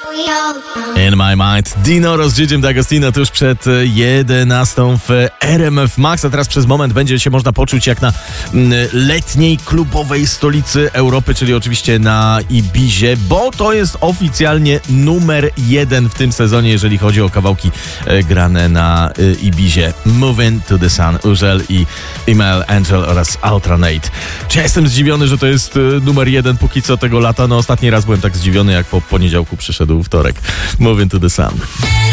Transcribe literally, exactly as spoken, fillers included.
In My Mind. Dino z Gigim D'Agostino tuż przed jedenastą w R M F Max, a teraz przez moment będzie się można poczuć jak na letniej klubowej stolicy Europy, czyli oczywiście na Ibizie, bo to jest oficjalnie numer jeden w tym sezonie, jeżeli chodzi o kawałki grane na Ibizie. Moving to the Sun, Użel i Email Angel oraz Altranate. Czy ja jestem zdziwiony, że to jest numer jeden póki co tego lata? No ostatni raz byłem tak zdziwiony, jak po poniedziałku przyszedł wtorek. Moving to the Sun.